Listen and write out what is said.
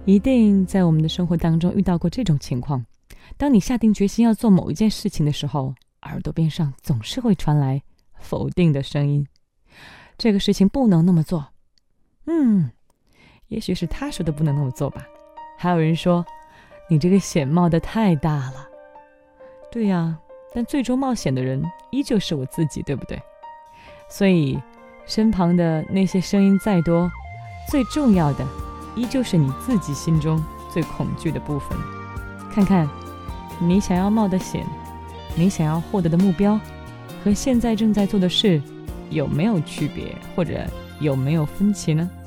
一定在我们的生活当中遇到过这种情况，当你下定决心要做某一件事情的时候，耳朵边上总是会传来否定的声音，这个事情不能那么做。也许是他说的不能那么做吧。还有人说，你这个险冒得太大了。对呀，但最终冒险的人依旧是我自己，对不对？所以身旁的那些声音再多，最重要的依旧是你自己心中最恐惧的部分。看看你想要冒的险，你想要获得的目标，和现在正在做的事有没有区别，或者有没有分歧呢？